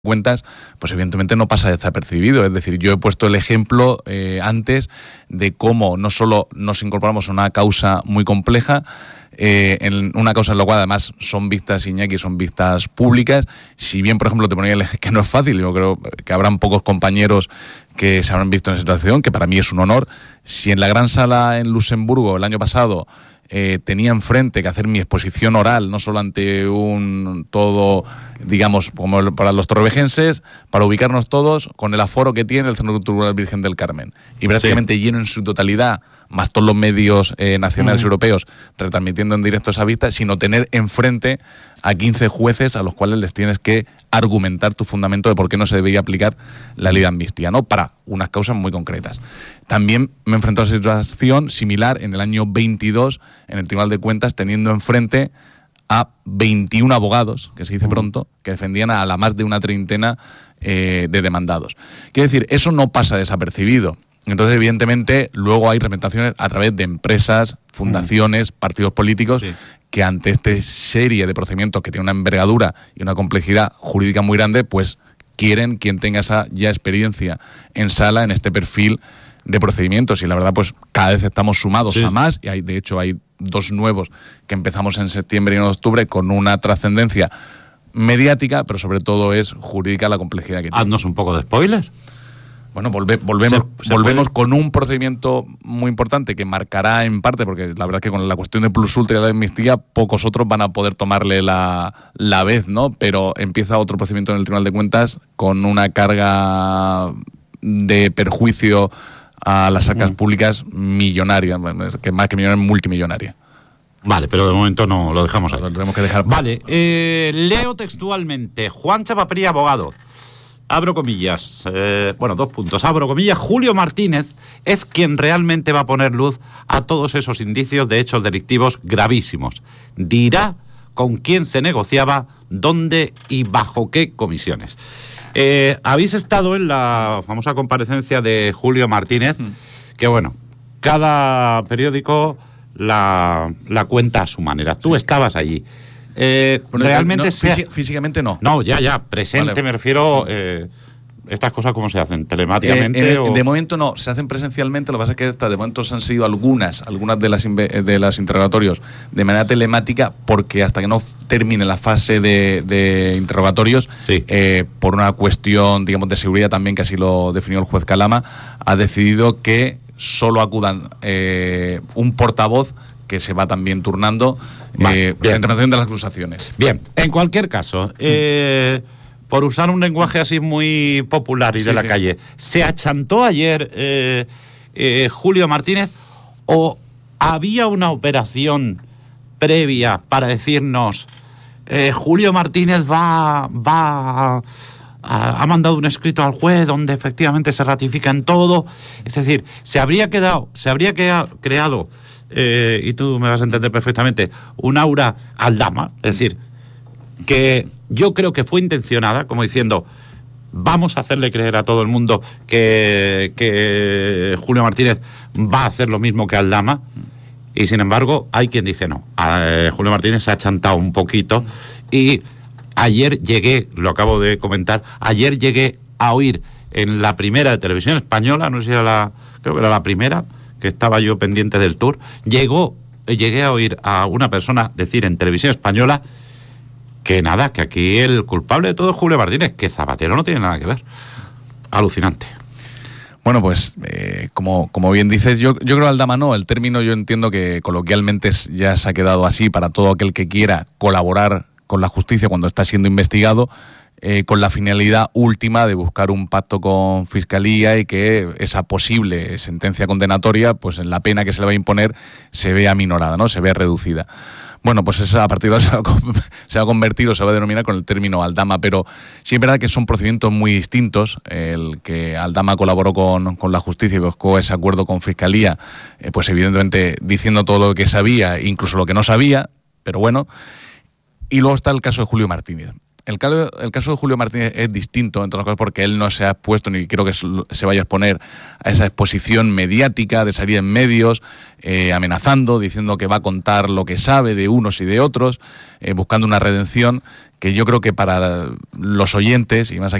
cuentas, pues evidentemente no pasa desapercibido. Es decir, yo he puesto el ejemplo antes de cómo no solo nos incorporamos a una causa muy compleja, en una causa en la cual además son vistas, Iñaki, son vistas públicas. Si bien, por ejemplo, te ponía que no es fácil, yo creo que habrán pocos compañeros que se habrán visto en esa situación, que para mí es un honor. Si en la gran sala en Luxemburgo el año pasado tenía enfrente que hacer mi exposición oral, no solo ante un todo, digamos, como para los torrevejenses, para ubicarnos todos, con el aforo que tiene el Centro Cultural Virgen del Carmen, y prácticamente lleno en su totalidad, más todos los medios nacionales europeos retransmitiendo en directo esa vista, sino tener enfrente a 15 jueces a los cuales les tienes que argumentar tu fundamento de por qué no se debería aplicar la ley de amnistía, ¿no? Para unas causas muy concretas. También me he enfrentado a una situación similar en el año 22 en el Tribunal de Cuentas, teniendo enfrente a 21 abogados, que se dice pronto, que defendían a la más de una treintena de demandados. Quiero decir, eso no pasa desapercibido. Entonces, evidentemente, luego hay representaciones a través de empresas, fundaciones, partidos políticos, que ante esta serie de procedimientos que tienen una envergadura y una complejidad jurídica muy grande, pues quieren quien tenga esa ya experiencia en sala en este perfil de procedimientos. Y la verdad, pues cada vez estamos sumados a más, y de hecho hay 2 nuevos que empezamos en septiembre y en octubre con una trascendencia mediática, pero sobre todo es jurídica la complejidad que tiene. Haznos un poco de spoiler. Bueno, volvemos con un procedimiento muy importante que marcará en parte, porque la verdad es que con la cuestión de plus ultra y la amnistía, pocos otros van a poder tomarle la vez, ¿no? Pero empieza otro procedimiento en el Tribunal de Cuentas con una carga de perjuicio a las arcas públicas millonaria, que más que millonaria, multimillonaria. Vale, pero de momento no lo dejamos ahí. Lo tenemos que dejar. Vale, leo textualmente. Juan Chapapería, abogado. Abro comillas, 2 puntos, abro comillas, Julio Martínez es quien realmente va a poner luz a todos esos indicios de hechos delictivos gravísimos. Dirá con quién se negociaba, dónde y bajo qué comisiones. Habéis estado en la famosa comparecencia de Julio Martínez, que bueno, cada periódico la cuenta a su manera. Tú estabas allí. Realmente no, físicamente no. No, ya, presente, vale. Me refiero. ¿Estas cosas cómo se hacen? ¿Telemáticamente? De momento no, se hacen presencialmente. Lo que pasa es que de momento se han seguido algunas de las interrogatorios de manera telemática, porque hasta que no termine la fase de interrogatorios, por una cuestión, digamos, de seguridad también, que así lo definió el juez Calama, ha decidido que solo acudan un portavoz, que se va también turnando, la interpretación de las acusaciones. Bien, en cualquier caso, por usar un lenguaje así muy popular y de la calle, ¿se achantó ayer Julio Martínez o había una operación previa para decirnos Julio Martínez ha mandado un escrito al juez donde efectivamente se ratifica en todo? Es decir, se habría creado y tú me vas a entender perfectamente, un aura Aldama, es decir, que yo creo que fue intencionada, como diciendo, vamos a hacerle creer a todo el mundo que Julio Martínez va a hacer lo mismo que Aldama, y sin embargo hay quien dice no, Julio Martínez se ha chantado un poquito. Y ayer lo acabo de comentar, ayer llegué a oír en la primera de Televisión Española, no sé si era creo que era la primera, que estaba yo pendiente del tour, llegué a oír a una persona decir en Televisión Española que nada, que aquí el culpable de todo es Julio Martínez, que Zapatero no tiene nada que ver. Alucinante. Bueno, pues como bien dices, yo creo Aldama no, el término yo entiendo que coloquialmente ya se ha quedado así para todo aquel que quiera colaborar con la justicia cuando está siendo investigado, con la finalidad última de buscar un pacto con Fiscalía y que esa posible sentencia condenatoria, pues en la pena que se le va a imponer, se vea aminorada, ¿no? Se vea reducida. Bueno, pues esa a partir de ahora se va a convertir o se va a denominar con el término Aldama, pero sí es verdad que son procedimientos muy distintos. El que Aldama colaboró con la justicia y buscó ese acuerdo con Fiscalía, pues evidentemente diciendo todo lo que sabía, incluso lo que no sabía, pero bueno. Y luego está el caso de Julio Martínez. El caso de Julio Martínez es distinto, entre otras cosas, porque él no se ha expuesto, ni creo que se vaya a exponer a esa exposición mediática de salir en medios, amenazando, diciendo que va a contar lo que sabe de unos y de otros, buscando una redención que yo creo que para los oyentes, y más aquí